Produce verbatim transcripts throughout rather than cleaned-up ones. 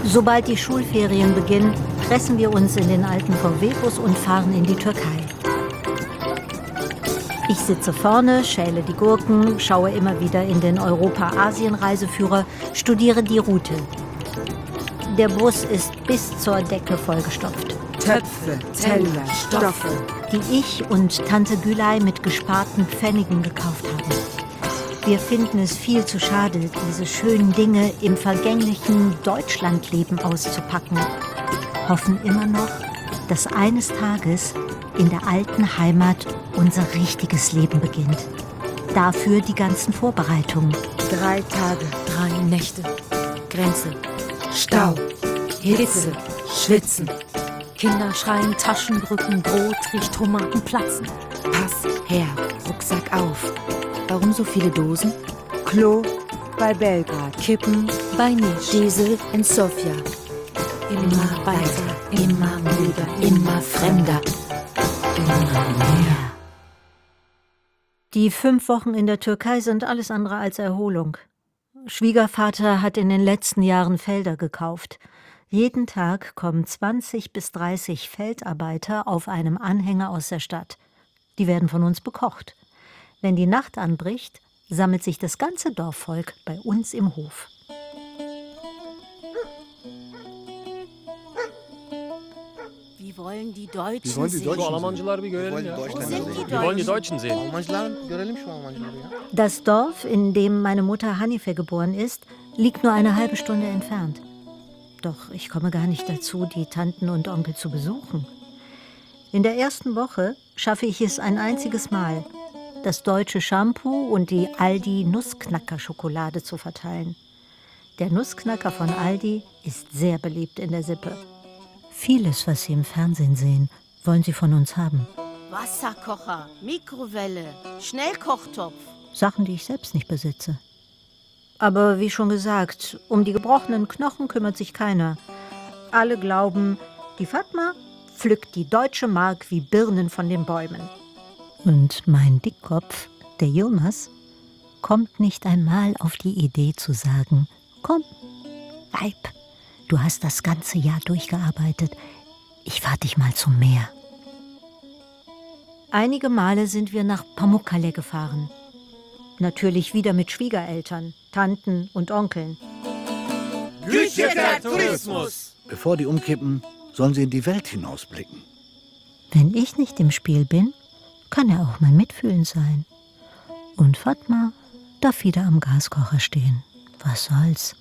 Sobald die Schulferien beginnen, pressen wir uns in den alten V W-Bus und fahren in die Türkei. Ich sitze vorne, schäle die Gurken, schaue immer wieder in den Europa-Asien-Reiseführer, studiere die Route. Der Bus ist bis zur Decke vollgestopft. Töpfe, Teller, Stoffe, die ich und Tante Gülay mit gesparten Pfennigen gekauft haben. Wir finden es viel zu schade, diese schönen Dinge im vergänglichen Deutschlandleben auszupacken. Hoffen immer noch, dass eines Tages in der alten Heimat unser richtiges Leben beginnt. Dafür die ganzen Vorbereitungen. Drei Tage, Drei Nächte. Grenze. Stau, Hitze, Schwitzen, Kinder schreien, Taschen drücken, Brot riecht, Tomaten platzen. Pass her, Rucksack auf. Warum so viele Dosen? Klo bei Belgrad, Kippen bei Nisch. Diesel in Sofia. Immer weiter, immer müder, immer fremder. Immer mehr. Die fünf Wochen in der Türkei sind alles andere als Erholung. Schwiegervater hat in den letzten Jahren Felder gekauft. Jeden Tag kommen zwanzig bis dreißig Feldarbeiter auf einem Anhänger aus der Stadt. Die werden von uns bekocht. Wenn die Nacht anbricht, sammelt sich das ganze Dorfvolk bei uns im Hof. Wir wollen die Deutschen Wir wollen die sehen. Deutschen Şu Almancılar bir görelim ya. Wo sind die Wir wollen die Deutschen? Deutschen sehen. Almancılar görelim şu Almancıları ya. Das Dorf, in dem meine Mutter Hanife geboren ist, liegt nur eine halbe Stunde entfernt. Doch ich komme gar nicht dazu, die Tanten und Onkel zu besuchen. In der ersten Woche schaffe ich es ein einziges Mal, das deutsche Shampoo und die Aldi-Nussknacker-Schokolade zu verteilen. Der Nussknacker von Aldi ist sehr beliebt in der Sippe. Vieles, was Sie im Fernsehen sehen, wollen Sie von uns haben. Wasserkocher, Mikrowelle, Schnellkochtopf. Sachen, die ich selbst nicht besitze. Aber wie schon gesagt, um die gebrochenen Knochen kümmert sich keiner. Alle glauben, die Fatma pflückt die deutsche Mark wie Birnen von den Bäumen. Und mein Dickkopf, der Yilmaz, kommt nicht einmal auf die Idee zu sagen, komm, Weib, du hast das ganze Jahr durchgearbeitet, ich fahr dich mal zum Meer. Einige Male sind wir nach Pamukkale gefahren. Natürlich wieder mit Schwiegereltern, Tanten und Onkeln. Güçyeter Tourismus! Bevor die umkippen, sollen sie in die Welt hinausblicken. Wenn ich nicht im Spiel bin, kann er auch mein Mitfühlen sein. Und Fatma darf wieder am Gaskocher stehen. Was soll's?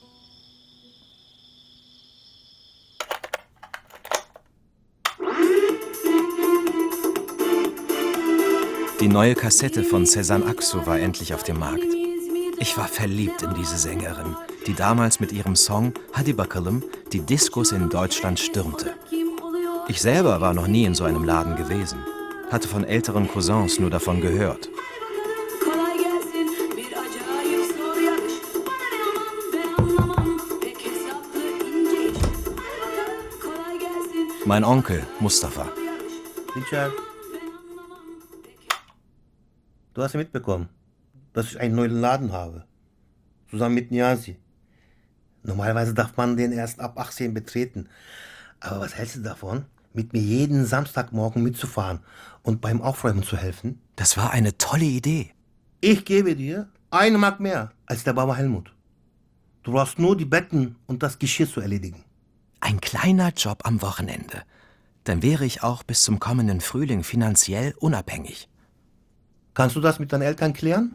Die neue Kassette von Sezen Aksu war endlich auf dem Markt. Ich war verliebt in diese Sängerin, die damals mit ihrem Song Hadi Bakalım die Diskos in Deutschland stürmte. Ich selber war noch nie in so einem Laden gewesen, hatte von älteren Cousins nur davon gehört. Mein Onkel, Mustafa. Dinçer, du hast ja mitbekommen, dass ich einen neuen Laden habe. Zusammen mit Niazi. Normalerweise darf man den erst ab achtzehn betreten. Aber was hältst du davon, mit mir jeden Samstagmorgen mitzufahren und beim Aufräumen zu helfen? Das war eine tolle Idee. Ich gebe dir eine Mark mehr als der Baba Helmut. Du brauchst nur die Betten und das Geschirr zu erledigen. Ein kleiner Job am Wochenende. Dann wäre ich auch bis zum kommenden Frühling finanziell unabhängig. Kannst du das mit deinen Eltern klären?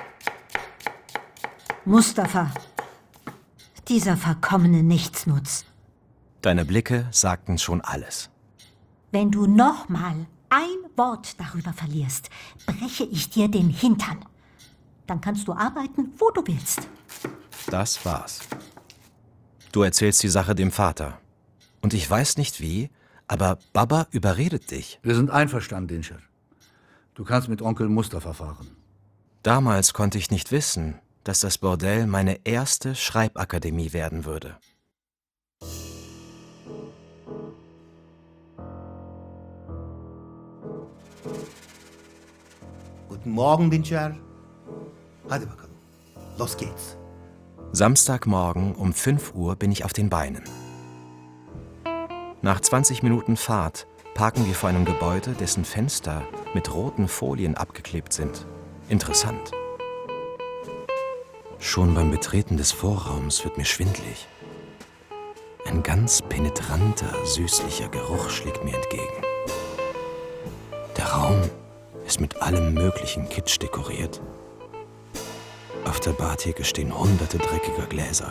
Mustafa, dieser verkommene Nichtsnutz. Deine Blicke sagten schon alles. Wenn du noch mal ein Wort darüber verlierst, breche ich dir den Hintern. Dann kannst du arbeiten, wo du willst. Das war's. Du erzählst die Sache dem Vater. Und ich weiß nicht wie, aber Baba überredet dich. Wir sind einverstanden, Dinçer. Du kannst mit Onkel Mustafa fahren. Damals konnte ich nicht wissen, dass das Bordell meine erste Schreibakademie werden würde. Guten Morgen, Dinçer. Hadi bakalım. Los geht's. Samstagmorgen um fünf Uhr bin ich auf den Beinen. Nach zwanzig Minuten Fahrt parken wir vor einem Gebäude, dessen Fenster mit roten Folien abgeklebt sind. Interessant. Schon beim Betreten des Vorraums wird mir schwindlig. Ein ganz penetranter, süßlicher Geruch schlägt mir entgegen. Der Raum ist mit allem möglichen Kitsch dekoriert. Auf der Bartheke stehen hunderte dreckiger Gläser.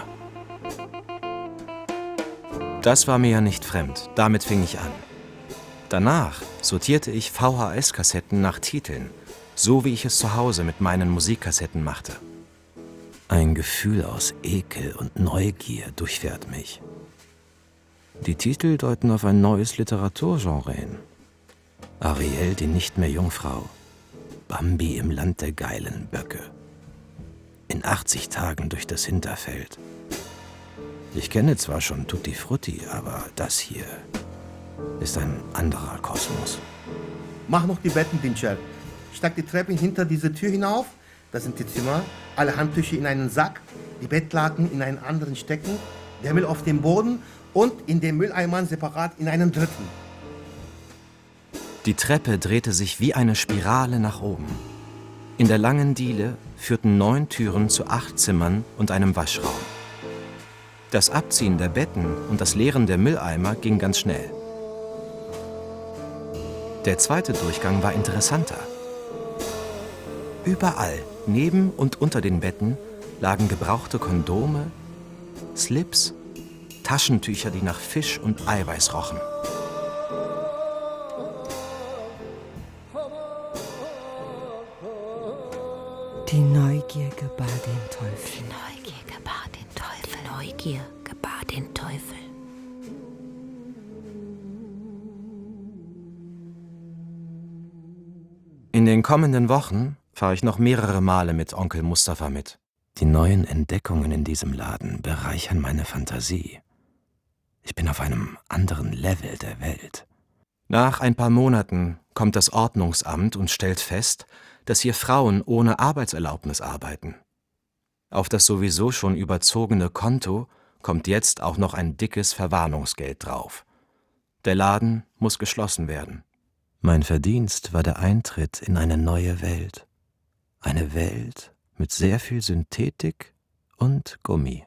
Das war mir ja nicht fremd, damit fing ich an. Danach sortierte ich V H S-Kassetten nach Titeln, so wie ich es zu Hause mit meinen Musikkassetten machte. Ein Gefühl aus Ekel und Neugier durchfährt mich. Die Titel deuten auf ein neues Literaturgenre hin. Ariel, die nicht mehr Jungfrau. Bambi im Land der geilen Böcke. In achtzig Tagen durch das Hinterfeld. Ich kenne zwar schon Tutti Frutti, aber das hier ist ein anderer Kosmos. Mach noch die Betten, Dinchel. Steig die Treppe hinter diese Tür hinauf. Das sind die Zimmer. Alle Handtücher in einen Sack, die Bettlaken in einen anderen stecken, der Müll auf dem Boden und in den Mülleimern separat in einem dritten. Die Treppe drehte sich wie eine Spirale nach oben. In der langen Diele führten neun Türen zu acht Zimmern und einem Waschraum. Das Abziehen der Betten und das Leeren der Mülleimer ging ganz schnell. Der zweite Durchgang war interessanter. Überall, neben und unter den Betten, lagen gebrauchte Kondome, Slips, Taschentücher, die nach Fisch und Eiweiß rochen. Die Neugier gebar den Teufel. Neugier gebar den Teufel. Neugier gebar den Teufel. In den kommenden Wochen fahre ich noch mehrere Male mit Onkel Mustafa mit. Die neuen Entdeckungen in diesem Laden bereichern meine Fantasie. Ich bin auf einem anderen Level der Welt. Nach ein paar Monaten kommt das Ordnungsamt und stellt fest, dass hier Frauen ohne Arbeitserlaubnis arbeiten. Auf das sowieso schon überzogene Konto kommt jetzt auch noch ein dickes Verwarnungsgeld drauf. Der Laden muss geschlossen werden. Mein Verdienst war der Eintritt in eine neue Welt. Eine Welt mit sehr viel Synthetik und Gummi.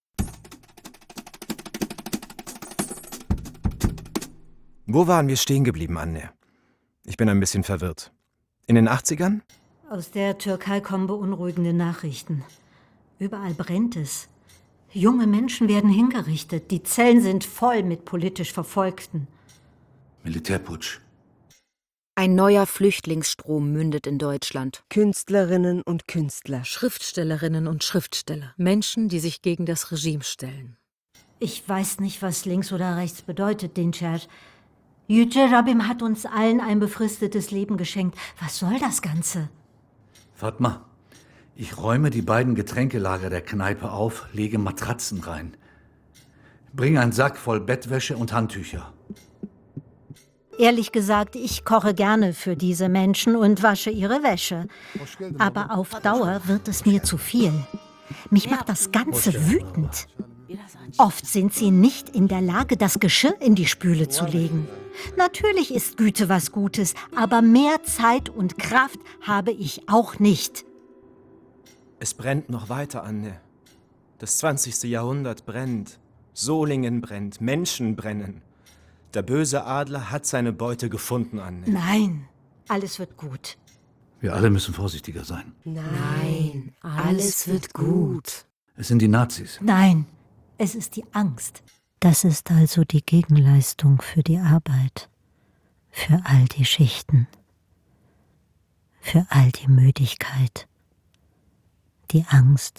Wo waren wir stehen geblieben, Anne? Ich bin ein bisschen verwirrt. In den achtzigern? Aus der Türkei kommen beunruhigende Nachrichten. Überall brennt es. Junge Menschen werden hingerichtet. Die Zellen sind voll mit politisch Verfolgten. Militärputsch. Ein neuer Flüchtlingsstrom mündet in Deutschland. Künstlerinnen und Künstler. Schriftstellerinnen und Schriftsteller. Menschen, die sich gegen das Regime stellen. Ich weiß nicht, was links oder rechts bedeutet, Dinçer. Yüce Rabbim hat uns allen ein befristetes Leben geschenkt. Was soll das Ganze? Fatma, ich räume die beiden Getränkelager der Kneipe auf, lege Matratzen rein. Bring einen Sack voll Bettwäsche und Handtücher. Ehrlich gesagt, ich koche gerne für diese Menschen und wasche ihre Wäsche. Aber auf Dauer wird es mir zu viel. Mich macht das Ganze wütend. Oft sind sie nicht in der Lage, das Geschirr in die Spüle zu legen. Natürlich ist Güte was Gutes, aber mehr Zeit und Kraft habe ich auch nicht. Es brennt noch weiter, Anne. Das zwanzigste Jahrhundert brennt. Solingen brennt, Menschen brennen. Der böse Adler hat seine Beute gefunden, Anne. Nein, alles wird gut. Wir alle müssen vorsichtiger sein. Nein, alles wird gut. Es sind die Nazis. Nein, es ist die Angst. Das ist also die Gegenleistung für die Arbeit, für all die Schichten, für all die Müdigkeit, die Angst.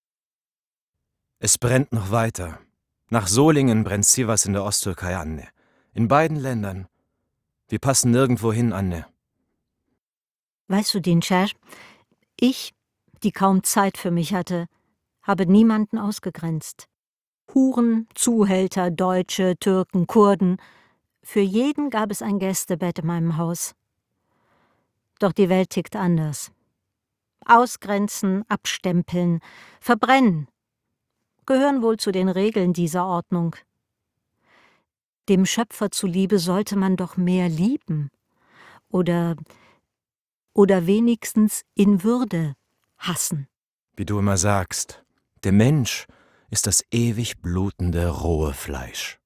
Es brennt noch weiter. Nach Solingen brennt Sivas in der Osttürkei, Anne. In beiden Ländern. Wir passen nirgendwo hin, Anne. Weißt du, Dinçer, ich, die kaum Zeit für mich hatte, habe niemanden ausgegrenzt. Huren, Zuhälter, Deutsche, Türken, Kurden. Für jeden gab es ein Gästebett in meinem Haus. Doch die Welt tickt anders. Ausgrenzen, abstempeln, verbrennen gehören wohl zu den Regeln dieser Ordnung. Dem Schöpfer zuliebe sollte man doch mehr lieben. Oder, oder wenigstens in Würde hassen. Wie du immer sagst, der Mensch ist das ewig blutende rohe Fleisch.